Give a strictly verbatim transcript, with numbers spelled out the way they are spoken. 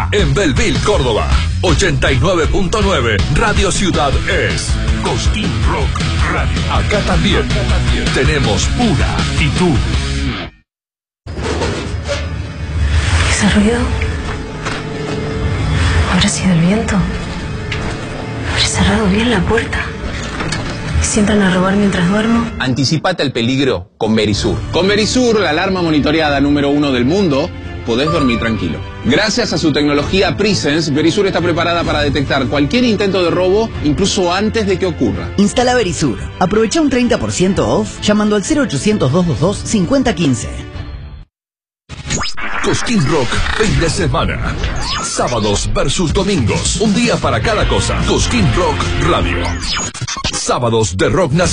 en Belleville, Córdoba. ochenta y nueve punto nueve Radio Ciudad es Cosquín Rock Radio. Acá también, Acá también tenemos pura actitud. ¿Ese ruido? ¿Habrá sido el viento? ¿Habré cerrado bien la puerta? ¿Y si entran a robar mientras duermo? Anticipate al peligro con Verisur. Con Verisur, la alarma monitoreada número uno del mundo, podés dormir tranquilo. Gracias a su tecnología Presence, Verisur está preparada para detectar cualquier intento de robo, incluso antes de que ocurra. Instala Verisur. Aprovecha un treinta por ciento off llamando al cero ochocientos, doscientos veintidós, cincuenta quince. Cosquín Rock, fin de semana. Sábados versus domingos. Un día para cada cosa. Cosquín Rock Radio. Sábados de rock nacional.